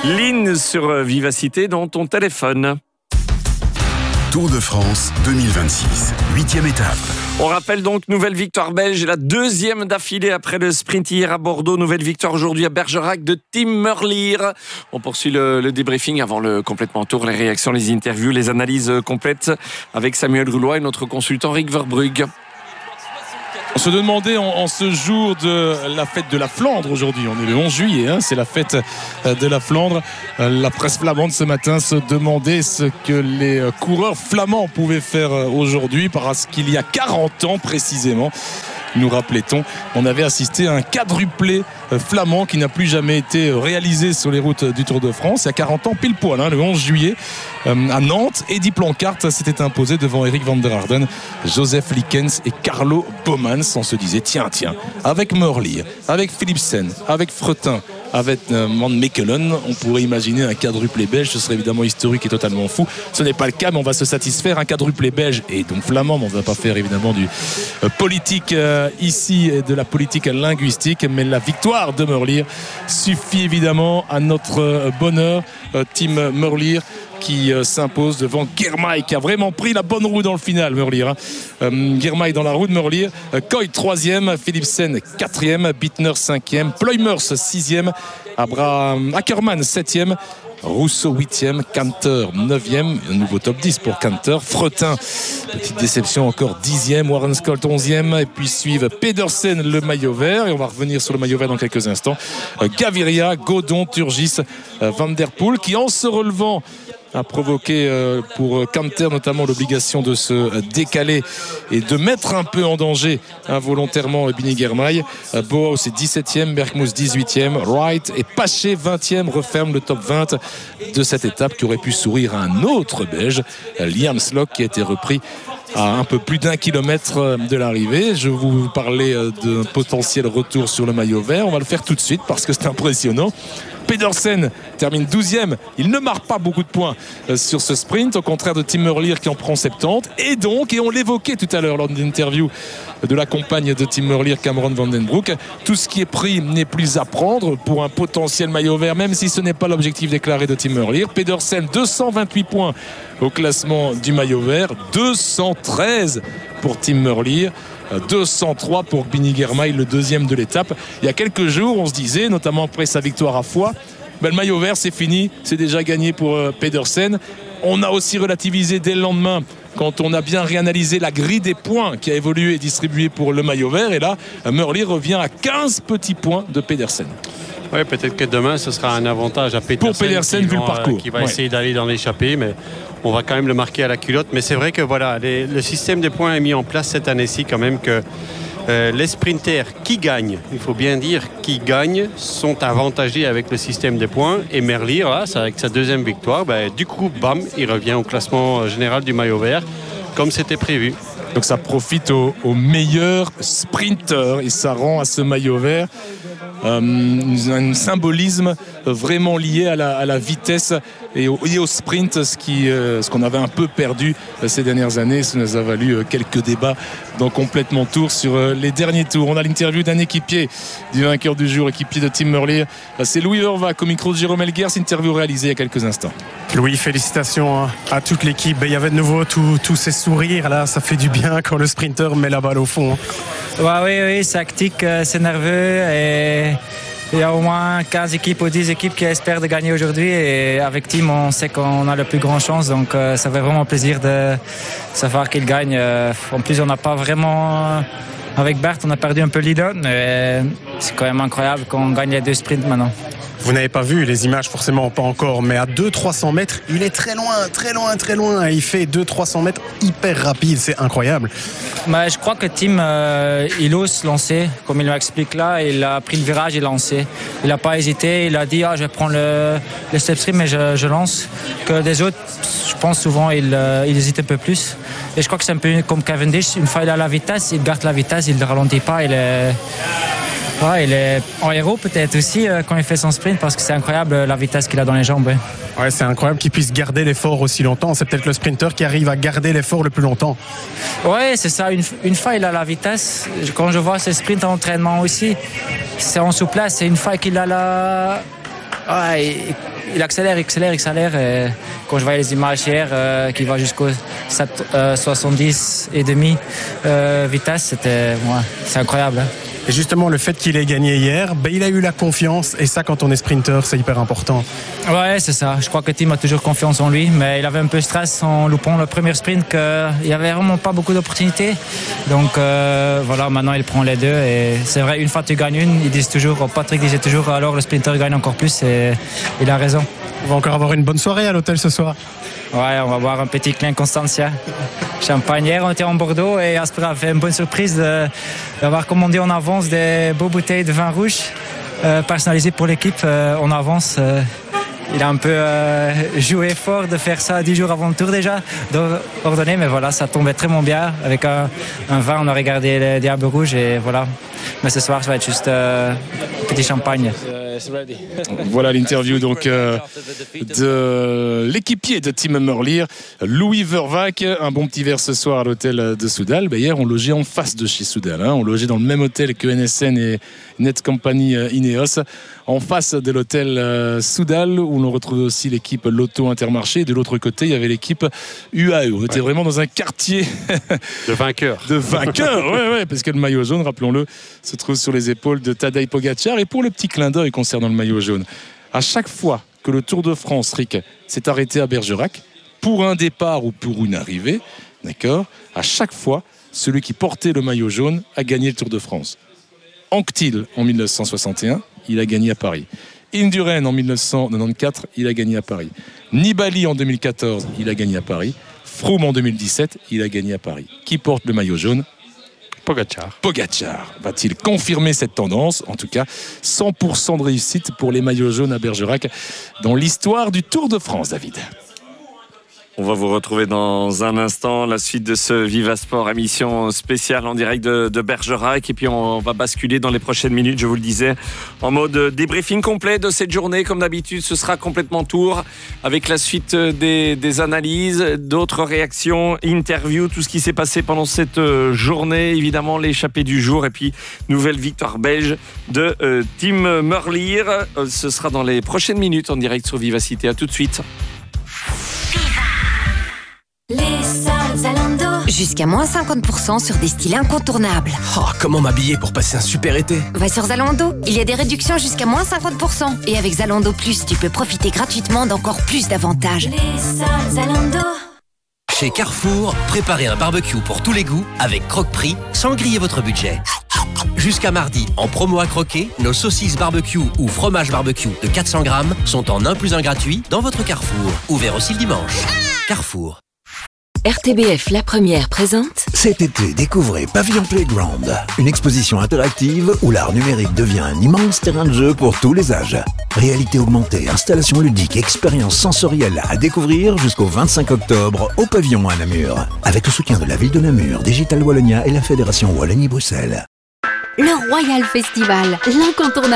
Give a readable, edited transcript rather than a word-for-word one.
Ligne sur Vivacité dans ton téléphone. Tour de France 2026, 8e étape. On rappelle donc nouvelle victoire belge, la deuxième d'affilée après le sprint hier à Bordeaux. Nouvelle victoire aujourd'hui à Bergerac de Tim Merlier. On poursuit le débriefing avant le complètement tour, les réactions, les interviews, les analyses complètes avec Samuel Roulois et notre consultant Rick Verbrugge. On se demandait en ce jour de la fête de la Flandre aujourd'hui, on est le 11 juillet, c'est la fête de la Flandre. La presse flamande ce matin se demandait ce que les coureurs flamands pouvaient faire aujourd'hui, parce qu'il y a 40 ans précisément, nous rappelait-on, on avait assisté à un quadruplé flamand qui n'a plus jamais été réalisé sur les routes du Tour de France. Il y a 40 ans pile poil, le 11 juillet à Nantes, Eddy Planckaert s'était imposé devant Eric van der Harden, Joseph Likens et Carlo Bomans. On se disait tiens, avec Merlier, avec Philipsen, avec Fretin, avec Van Mechelen, on pourrait imaginer un quadruplé belge. Ce serait évidemment historique et totalement fou. Ce n'est pas le cas, mais on va se satisfaire. Un quadruplé belge et donc flamand, mais on ne va pas faire évidemment du politique ici, de la politique linguistique, mais la victoire de Merlier suffit évidemment à notre bonheur. Tim Merlier qui s'impose devant Girmay, qui a vraiment pris la bonne roue dans le final. Merlier, Girmay dans la roue de Merlier, Coy 3e, Philipsen 4e, Bittner 5e, Pluymers 6e, Abraham Ackermann 7e, Rousseau 8e, Canter 9e, un nouveau top 10 pour Canter, Fretin, petite déception encore 10e, Warren Scott 11e, et puis suivent Pedersen le maillot vert, et on va revenir sur le maillot vert dans quelques instants, Gaviria, Godon, Turgis, Van Der Poel, qui en se relevant a provoqué pour Canter notamment l'obligation de se décaler et de mettre un peu en danger involontairement Bini Girmay. Bauhaus est 17e, Bergmuth 18e, Wright et Paché 20e referment le top 20 de cette étape qui aurait pu sourire à un autre Belge, Liam Slock, qui a été repris à un peu plus d'1 kilomètre de l'arrivée. Je vous parlais d'un potentiel retour sur le maillot vert. On va le faire tout de suite parce que c'est impressionnant. Pedersen termine 12e. Il ne marque pas beaucoup de points sur ce sprint, au contraire de Tim Merlier qui en prend 70. Et on l'évoquait tout à l'heure lors de l'interview de la compagne de Tim Merlier, Cameron Vandenbroek, tout ce qui est pris n'est plus à prendre pour un potentiel maillot vert, même si ce n'est pas l'objectif déclaré de Tim Merlier. Pedersen, 228 points au classement du maillot vert, 213 pour Tim Merlier, 203 pour Bini Girmay, le deuxième de l'étape. Il y a quelques jours, on se disait, notamment après sa victoire à Foix, le maillot vert c'est fini, c'est déjà gagné pour Pedersen. On a aussi relativisé dès le lendemain quand on a bien réanalysé la grille des points qui a évolué et distribué pour le maillot vert, et là Merlier revient à 15 petits points de Pedersen. Oui, peut-être que demain ce sera un avantage à Pedersen, pour Pedersen vu le parcours, qui va essayer d'aller dans l'échappée, mais on va quand même le marquer à la culotte. Mais c'est vrai que voilà, le système des points est mis en place cette année-ci quand même, que les sprinters qui gagnent, il faut bien dire qui gagnent, sont avantagés avec le système des points. Et Merlier, là, avec sa deuxième victoire, du coup, bam, il revient au classement général du maillot vert comme c'était prévu. Donc ça profite aux meilleurs sprinteurs et ça rend à ce maillot vert un symbolisme vraiment lié à la vitesse et au sprint, ce qu'on avait un peu perdu ces dernières années. Ça nous a valu quelques débats dans Complètement Tour sur les derniers tours. On a l'interview d'un équipier du vainqueur du jour, équipier de Tim Merlier. C'est Louis Vervac au micro de Jérôme Elguers, interview réalisée il y a quelques instants. Louis, félicitations à toute l'équipe. Il y avait de nouveau tous ces sourires là, ça fait du bien quand le sprinter met la balle au fond. Oui, c'est hectique, c'est nerveux et il y a au moins 15 équipes ou 10 équipes qui espèrent de gagner aujourd'hui, et avec Tim on sait qu'on a la plus grande chance, donc ça fait vraiment plaisir de savoir qu'il gagne. En plus on n'a pas vraiment, avec Bert on a perdu un peu l'idole, mais c'est quand même incroyable qu'on gagne les deux sprints maintenant. Vous n'avez pas vu les images, forcément pas encore, mais à 200-300 mètres, il est très loin. Il fait 200-300 mètres hyper rapide, c'est incroyable. Je crois que Tim, il ose lancer, comme il m'explique là. Il a pris le virage, il a lancé. Il n'a pas hésité, il a dit je vais prendre le step stream et je lance. Que les autres, je pense souvent, ils hésitent un peu plus. Et je crois que c'est un peu comme Cavendish, une fois il a la vitesse, il garde la vitesse, il ne ralentit pas. Il est en héros peut-être aussi quand il fait son sprint, parce que c'est incroyable la vitesse qu'il a dans les jambes. Ouais, c'est incroyable qu'il puisse garder l'effort aussi longtemps. C'est peut-être le sprinter qui arrive à garder l'effort le plus longtemps. Ouais, c'est ça. Une fois il a la vitesse, quand je vois ses sprints en entraînement aussi, c'est en souplesse. Et une fois qu'il a il accélère. Et quand je voyais les images hier, qui va jusqu'au 70 et demi vitesse, c'est incroyable. Hein. Et justement, le fait qu'il ait gagné hier, il a eu la confiance. Et ça, quand on est sprinter, c'est hyper important. Ouais, c'est ça. Je crois que Tim a toujours confiance en lui. Mais il avait un peu de stress en loupant le premier sprint. Il n'y avait vraiment pas beaucoup d'opportunités. Donc voilà, maintenant il prend les deux. Et c'est vrai, une fois que tu gagnes une, Patrick disait toujours, alors le sprinter gagne encore plus. Et il a raison. On va encore avoir une bonne soirée à l'hôtel ce soir. Ouais, on va boire un petit Klein Constantia. Champagne. Hier, on était en Bordeaux et Asper a fait une bonne surprise d'avoir commandé en avance des beaux bouteilles de vin rouge personnalisées pour l'équipe en avance. Il a un peu joué fort de faire ça 10 jours avant le tour déjà, d'ordonner, mais voilà, ça tombait très bien. Avec un vin, on aurait gardé les Diables Rouges et voilà. Mais ce soir, ça va être juste petit champagne. Voilà l'interview donc de l'équipier de Tim Merlier, Louis Vervaeke. Un bon petit verre ce soir à l'hôtel de Soudal. Hier, on logeait en face de chez Soudal. On logeait dans le même hôtel que NSN et Netcompany Ineos, en face de l'hôtel Soudal, où l'on retrouvait aussi l'équipe Lotto Intermarché. De l'autre côté, il y avait l'équipe UAE. On était vraiment dans un quartier de vainqueurs. Ouais, parce que le maillot jaune, rappelons-le, se trouve sur les épaules de Tadej Pogačar. Et pour le petit clin d'œil concernant le maillot jaune, à chaque fois que le Tour de France, Rick, s'est arrêté à Bergerac, pour un départ ou pour une arrivée, d'accord, à chaque fois, celui qui portait le maillot jaune a gagné le Tour de France. Anquetil en 1961, il a gagné à Paris. Indurain en 1994, il a gagné à Paris. Nibali en 2014, il a gagné à Paris. Froome en 2017, il a gagné à Paris. Qui porte le maillot jaune ? Pogačar va-t-il confirmer cette tendance ? En tout cas, 100% de réussite pour les maillots jaunes à Bergerac dans l'histoire du Tour de France, David. On va vous retrouver dans un instant, la suite de ce Viva Sport, émission spéciale en direct de Bergerac. Et puis on va basculer dans les prochaines minutes, je vous le disais, en mode débriefing complet de cette journée. Comme d'habitude, ce sera complètement tour avec la suite des analyses, d'autres réactions, interviews, tout ce qui s'est passé pendant cette journée. Évidemment, l'échappée du jour et puis nouvelle victoire belge de Tim Merlier. Ce sera dans les prochaines minutes en direct sur Vivacité. À tout de suite. Les soldes Zalando. Jusqu'à moins 50% sur des styles incontournables. Oh, comment m'habiller pour passer un super été ? Va sur Zalando. Il y a des réductions jusqu'à moins 50%. Et avec Zalando Plus, tu peux profiter gratuitement d'encore plus d'avantages. Les soldes Zalando. Chez Carrefour, préparez un barbecue pour tous les goûts avec Croque-Prix sans griller votre budget. Jusqu'à mardi, en promo à croquer, nos saucisses barbecue ou fromage barbecue de 400 grammes sont en 1+1 gratuit dans votre Carrefour. Ouvert aussi le dimanche. Carrefour. RTBF La Première présente. Cet été, découvrez Pavillon Playground, une exposition interactive où l'art numérique devient un immense terrain de jeu pour tous les âges. Réalité augmentée, installations ludiques, expériences sensorielles à découvrir jusqu'au 25 octobre au Pavillon à Namur. Avec le soutien de la ville de Namur, Digital Wallonia et la Fédération Wallonie-Bruxelles. Le Royal Festival, l'incontournable